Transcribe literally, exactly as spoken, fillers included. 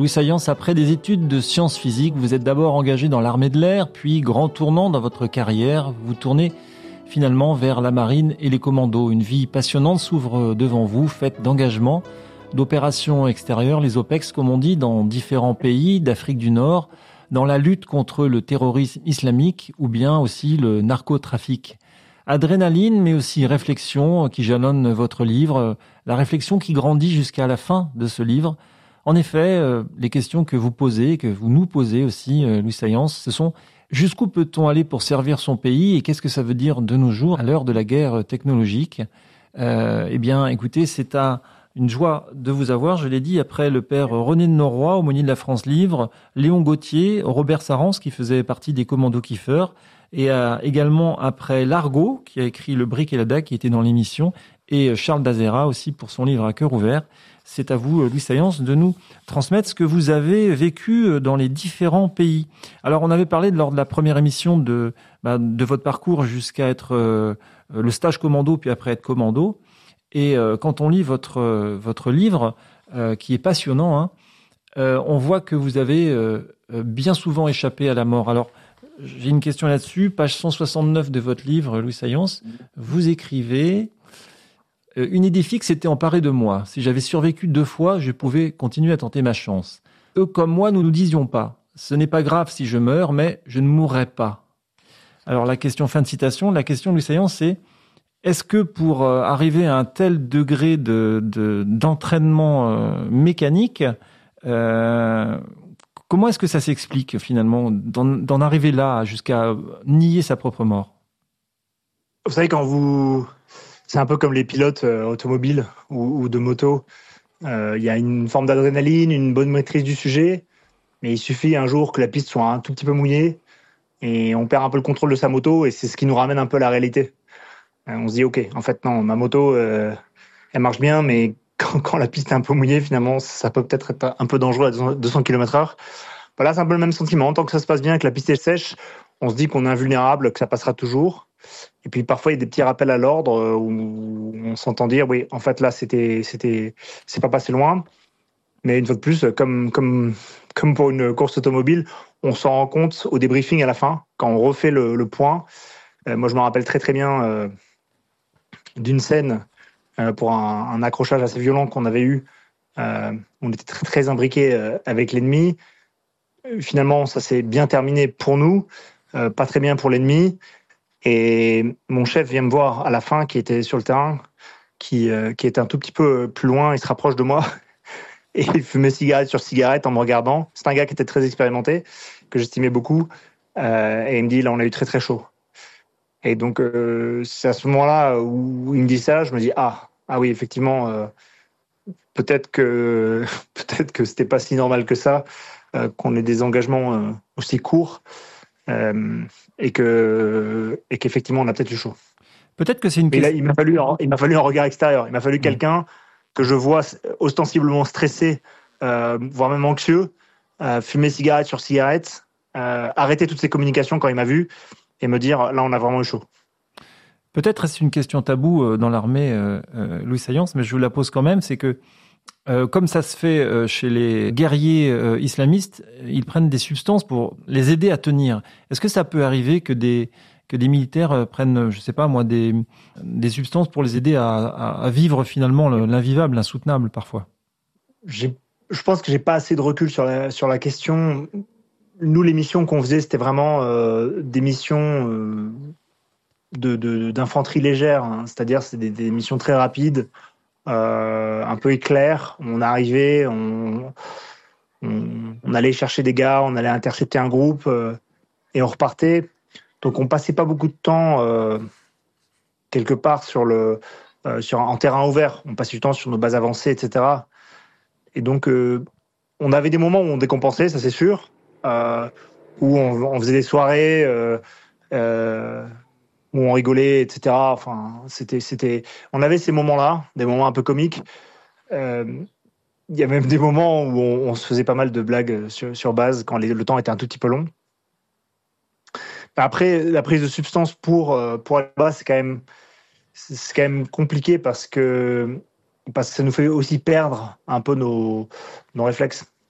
Louis Saillance, après des études de sciences physiques, vous êtes d'abord engagé dans l'armée de l'air, puis grand tournant dans votre carrière, vous tournez finalement vers la marine et les commandos. Une vie passionnante s'ouvre devant vous, faite d'engagement, d'opérations extérieures, les OPEX comme on dit, dans différents pays d'Afrique du Nord, dans la lutte contre le terrorisme islamique ou bien aussi le narcotrafic. Adrénaline, mais aussi réflexion qui jalonne votre livre, la réflexion qui grandit jusqu'à la fin de ce livre. En effet, euh, les questions que vous posez, que vous nous posez aussi, euh, Louis Saillance, ce sont jusqu'où peut-on aller pour servir son pays et qu'est-ce que ça veut dire de nos jours à l'heure de la guerre technologique. euh, Eh bien, écoutez, c'est à une joie de vous avoir, je l'ai dit, après le père René de Norroy, aumônier de la France Libre, Léon Gauthier, Robert Sarrance, qui faisait partie des commandos kiffeurs, et euh, également après Largo, qui a écrit Le Brick et la Dague, qui était dans l'émission, et Charles Dazera aussi pour son livre À cœur ouvert. C'est à vous, Louis Saillance, de nous transmettre ce que vous avez vécu dans les différents pays. Alors, on avait parlé lors de la première émission de, bah, de votre parcours jusqu'à être euh, le stage commando, puis après être commando. Et euh, quand on lit votre, euh, votre livre, euh, qui est passionnant, hein, euh, on voit que vous avez euh, bien souvent échappé à la mort. Alors, j'ai une question là-dessus. Page cent soixante-neuf de votre livre, Louis Saillance, vous écrivez... Une idée fixe était emparée de moi. Si j'avais survécu deux fois, je pouvais continuer à tenter ma chance. Eux comme moi, nous nous disions pas. Ce n'est pas grave si je meurs, mais je ne mourrai pas. Alors la question, fin de citation, la question, Louis Saillance, c'est est-ce que pour euh, arriver à un tel degré de, de, d'entraînement euh, mécanique, euh, comment est-ce que ça s'explique finalement, d'en, d'en arriver là jusqu'à nier sa propre mort? Vous savez, quand vous... C'est un peu comme les pilotes euh, automobiles ou, ou de moto. Euh, il y a une forme d'adrénaline, une bonne maîtrise du sujet, mais il suffit un jour que la piste soit un tout petit peu mouillée et on perd un peu le contrôle de sa moto et c'est ce qui nous ramène un peu à la réalité. Euh, on se dit, ok, en fait non, ma moto, euh, elle marche bien, mais quand, quand la piste est un peu mouillée, finalement, ça peut peut-être être un peu dangereux à deux cents kilomètres heure. Voilà, c'est un peu le même sentiment. Tant que ça se passe bien, que la piste est sèche, on se dit qu'on est invulnérable, que ça passera toujours. Et puis parfois il y a des petits rappels à l'ordre où on s'entend dire oui, en fait là c'était c'était c'est pas passé loin. Mais une fois de plus, comme comme comme pour une course automobile, on s'en rend compte au débriefing à la fin quand on refait le, le point. Euh, moi je me rappelle très très bien euh, d'une scène euh, pour un, un accrochage assez violent qu'on avait eu. Euh, on était très très imbriqués euh, avec l'ennemi. Finalement ça s'est bien terminé pour nous, euh, pas très bien pour l'ennemi. Et mon chef vient me voir à la fin, qui était sur le terrain, qui, euh, qui était un tout petit peu plus loin, il se rapproche de moi, et il fumait cigarette sur cigarette en me regardant. C'est un gars qui était très expérimenté, que j'estimais beaucoup, euh, et il me dit, là, on a eu très très chaud. Et donc, euh, c'est à ce moment-là où il me dit ça, je me dis, ah, ah oui, effectivement, euh, peut-être que peut-être que c'était pas si normal que ça, euh, qu'on ait des engagements euh, aussi courts. Euh, et que et qu'effectivement on a peut-être eu chaud. Peut-être que c'est une Mais question. là, il m'a fallu il m'a fallu un regard extérieur. Il m'a fallu mmh. quelqu'un que je vois ostensiblement stressé, euh, voire même anxieux, euh, fumer cigarette sur cigarette, euh, arrêter toutes ses communications quand il m'a vu et me dire là on a vraiment eu chaud. Peut-être est-ce une question taboue dans l'armée, euh, euh, Louis Saillance, mais je vous la pose quand même, c'est que Euh, comme ça se fait euh, chez les guerriers euh, islamistes, ils prennent des substances pour les aider à tenir. Est-ce que ça peut arriver que des, que des militaires euh, prennent, je sais pas moi, des, des substances pour les aider à, à, à vivre finalement l'invivable, l'insoutenable parfois? J'ai, je pense que j'ai pas assez de recul sur la, sur la question. Nous, les missions qu'on faisait, c'était vraiment euh, des missions euh, de, de, d'infanterie légère, hein. C'est-à-dire c'est des, des missions très rapides. Euh, un peu éclair, on arrivait, on, on, on allait chercher des gars, on allait intercepter un groupe euh, et on repartait. Donc on passait pas beaucoup de temps euh, quelque part sur le, euh, sur en terrain ouvert. On passait du temps sur nos bases avancées, et cetera. Et donc euh, on avait des moments où on décompensait, ça c'est sûr, euh, où on, on faisait des soirées. Euh, euh, où on rigolait, et cetera. Enfin, c'était, c'était... On avait ces moments-là, des moments un peu comiques. Euh, il y a même des moments où on, on se faisait pas mal de blagues sur, sur base, quand les, le temps était un tout petit peu long. Après, la prise de substance pour, pour aller là-bas, c'est quand même, c'est quand même compliqué parce que, parce que ça nous fait aussi perdre un peu nos, nos réflexes.